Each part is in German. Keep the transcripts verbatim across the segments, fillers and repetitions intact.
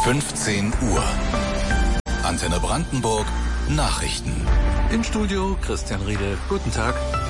fünfzehn Uhr. Antenne Brandenburg Nachrichten. Im Studio Christian Riedel. Guten Tag.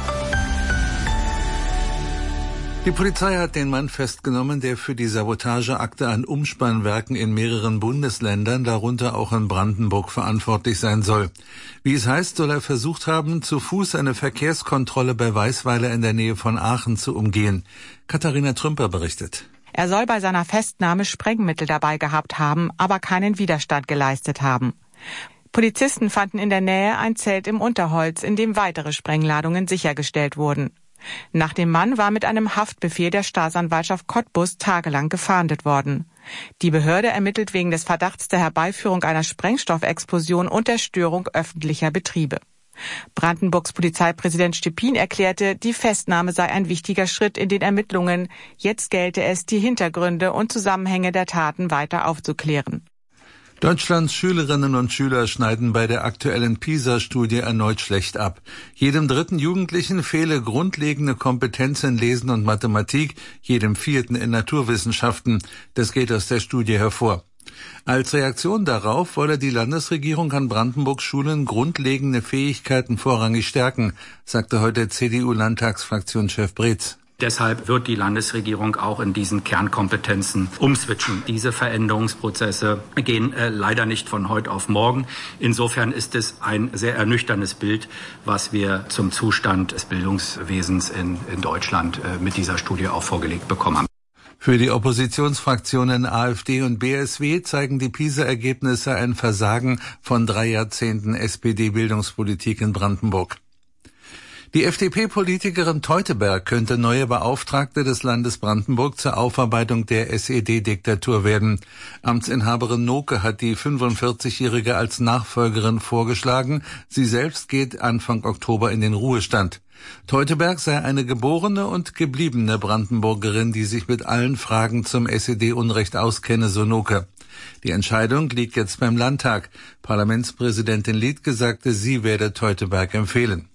Die Polizei hat den Mann festgenommen, der für die Sabotageakte an Umspannwerken in mehreren Bundesländern, darunter auch in Brandenburg, verantwortlich sein soll. Wie es heißt, soll er versucht haben, zu Fuß eine Verkehrskontrolle bei Weißweiler in der Nähe von Aachen zu umgehen. Katharina Trümper berichtet. Er soll bei seiner Festnahme Sprengmittel dabei gehabt haben, aber keinen Widerstand geleistet haben. Polizisten fanden in der Nähe ein Zelt im Unterholz, in dem weitere Sprengladungen sichergestellt wurden. Nach dem Mann war mit einem Haftbefehl der Staatsanwaltschaft Cottbus tagelang gefahndet worden. Die Behörde ermittelt wegen des Verdachts der Herbeiführung einer Sprengstoffexplosion und der Störung öffentlicher Betriebe. Brandenburgs Polizeipräsident Stepin erklärte, die Festnahme sei ein wichtiger Schritt in den Ermittlungen. Jetzt gelte es, die Hintergründe und Zusammenhänge der Taten weiter aufzuklären. Deutschlands Schülerinnen und Schüler schneiden bei der aktuellen PISA-Studie erneut schlecht ab. Jedem dritten Jugendlichen fehle grundlegende Kompetenz in Lesen und Mathematik, jedem vierten in Naturwissenschaften. Das geht aus der Studie hervor. Als Reaktion darauf wolle die Landesregierung an Brandenburgs Schulen grundlegende Fähigkeiten vorrangig stärken, sagte heute C D U-Landtagsfraktionschef Breetz. Deshalb wird die Landesregierung auch in diesen Kernkompetenzen umswitchen. Diese Veränderungsprozesse gehen äh, leider nicht von heute auf morgen. Insofern ist es ein sehr ernüchterndes Bild, was wir zum Zustand des Bildungswesens in, in Deutschland äh, mit dieser Studie auch vorgelegt bekommen haben. Für die Oppositionsfraktionen AfD und B S W zeigen die PISA-Ergebnisse ein Versagen von drei Jahrzehnten S P D-Bildungspolitik in Brandenburg. Die F D P-Politikerin Teuteberg könnte neue Beauftragte des Landes Brandenburg zur Aufarbeitung der S E D-Diktatur werden. Amtsinhaberin Noke hat die fünfundvierzigjährige als Nachfolgerin vorgeschlagen. Sie selbst geht Anfang Oktober in den Ruhestand. Teuteberg sei eine geborene und gebliebene Brandenburgerin, die sich mit allen Fragen zum S E D-Unrecht auskenne, so Noke. Die Entscheidung liegt jetzt beim Landtag. Parlamentspräsidentin Liedtke sagte, sie werde Teuteberg empfehlen.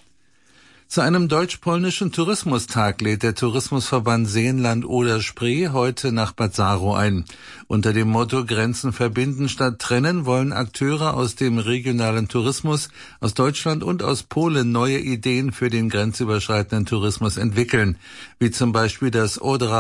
Zu einem deutsch-polnischen Tourismustag lädt der Tourismusverband Seenland-Oder-Spree heute nach Bad Saro ein. Unter dem Motto Grenzen verbinden statt trennen wollen Akteure aus dem regionalen Tourismus, aus Deutschland und aus Polen neue Ideen für den grenzüberschreitenden Tourismus entwickeln. Wie zum Beispiel das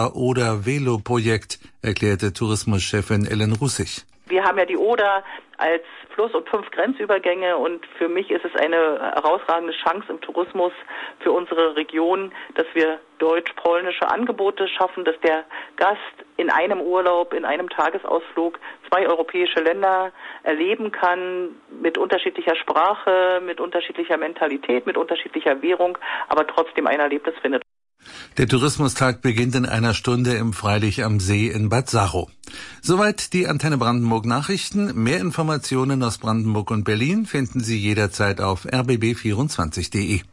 Odra-Oder-Velo-Projekt, erklärte Tourismuschefin Ellen Russig. Wir haben ja die Oder als Fluss und fünf Grenzübergänge und für mich ist es eine herausragende Chance im Tourismus für unsere Region, dass wir deutsch-polnische Angebote schaffen, dass der Gast in einem Urlaub, in einem Tagesausflug zwei europäische Länder erleben kann, mit unterschiedlicher Sprache, mit unterschiedlicher Mentalität, mit unterschiedlicher Währung, aber trotzdem ein Erlebnis findet. Der Tourismustag beginnt in einer Stunde im Freilich am See in Bad Saro. Soweit die Antenne Brandenburg Nachrichten. Mehr Informationen aus Brandenburg und Berlin finden Sie jederzeit auf r b b vierundzwanzig punkt d e.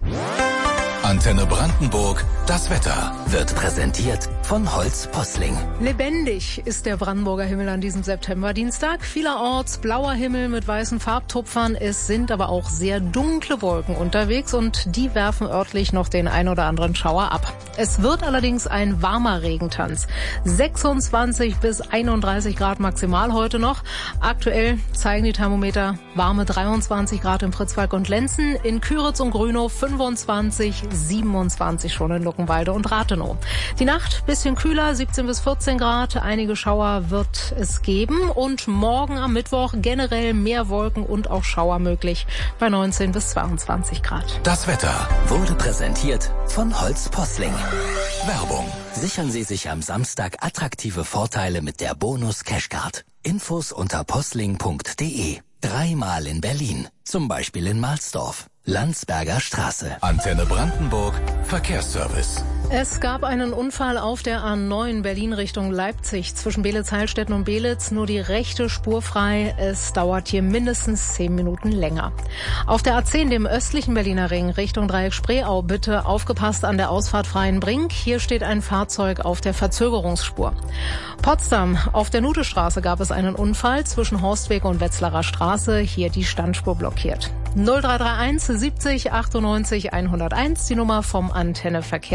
Antenne Brandenburg, das Wetter wird präsentiert von Holz Posling. Lebendig ist der Brandenburger Himmel an diesem Septemberdienstag. Vielerorts blauer Himmel mit weißen Farbtupfern. Es sind aber auch sehr dunkle Wolken unterwegs und die werfen örtlich noch den ein oder anderen Schauer ab. Es wird allerdings ein warmer Regentanz. sechsundzwanzig bis einunddreißig Grad maximal heute noch. Aktuell zeigen die Thermometer warme dreiundzwanzig Grad in Pritzwalk und Lenzen, in Küritz und Grünow fünfundzwanzig, siebenundzwanzig schon in Luckenwalde und Rathenow. Die Nacht bisschen kühler, siebzehn bis vierzehn Grad. Einige Schauer wird es geben und morgen am Mittwoch generell mehr Wolken und auch Schauer möglich bei neunzehn bis zweiundzwanzig Grad. Das Wetter wurde präsentiert von Holz Posling. Werbung. Sichern Sie sich am Samstag attraktive Vorteile mit der Bonus Cashcard. Infos unter posling punkt d e. Dreimal in Berlin, zum Beispiel in Mahlsdorf. Landsberger Straße. Antenne Brandenburg, Verkehrsservice. Es gab einen Unfall auf der A neun Berlin Richtung Leipzig zwischen Beelitz-Heilstätten und Beelitz. Nur die rechte Spur frei. Es dauert hier mindestens zehn Minuten länger. Auf der A zehn, dem östlichen Berliner Ring Richtung Dreieck Spreeau, bitte aufgepasst an der Ausfahrt Freienbrink. Hier steht ein Fahrzeug auf der Verzögerungsspur. Potsdam, auf der Nutestraße gab es einen Unfall zwischen Horstweg und Wetzlarer Straße. Hier die Standspur blockiert. null drei drei eins siebzig achtundneunzig hunderteins, die Nummer vom Antenne Verkehrsservice.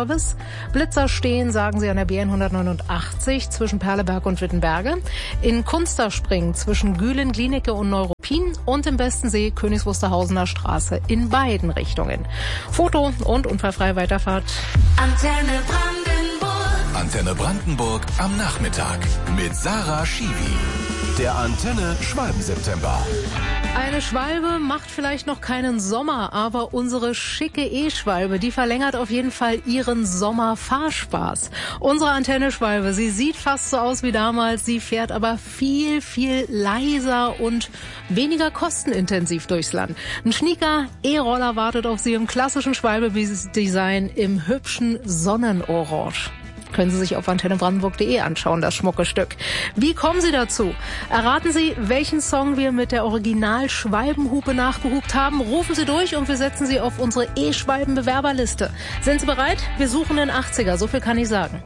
Service. Blitzer stehen, sagen sie, an der B N hundertneunundachtzig zwischen Perleberg und Wittenberge. In Kunsterspringen zwischen Gülen, Glienicke und Neuruppin und im Bestensee Königs Wusterhausener Straße in beiden Richtungen. Foto und unfallfreie Weiterfahrt. Antenne Brandenburg. Antenne Brandenburg am Nachmittag mit Sarah Schiwi. Der Antenne Schwalben-September. Eine Schwalbe macht vielleicht noch keinen Sommer, aber unsere schicke E-Schwalbe, die verlängert auf jeden Fall ihren Sommerfahrspaß. Unsere Antenne-Schwalbe, sie sieht fast so aus wie damals, sie fährt aber viel, viel leiser und weniger kostenintensiv durchs Land. Ein schnieker E-Roller wartet auf Sie im klassischen Schwalbe-Design im hübschen Sonnenorange. Können Sie sich auf antenne brandenburg punkt de anschauen, das schmucke Stück. Wie kommen Sie dazu? Erraten Sie, welchen Song wir mit der Original-Schwalbenhupe nachgehupt haben? Rufen Sie durch und wir setzen Sie auf unsere E-Schwalben-Bewerberliste. Sind Sie bereit? Wir suchen den achtziger, so viel kann ich sagen.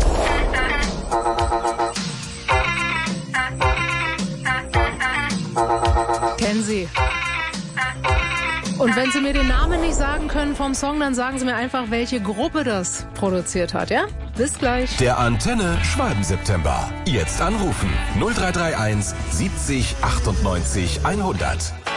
Kennen Sie? Und wenn Sie mir den Namen nicht sagen können vom Song, dann sagen Sie mir einfach, welche Gruppe das produziert hat, ja? Bis gleich. Der Antenne Schwalben-September. Jetzt anrufen. null drei drei eins siebzig achtundneunzig hundert.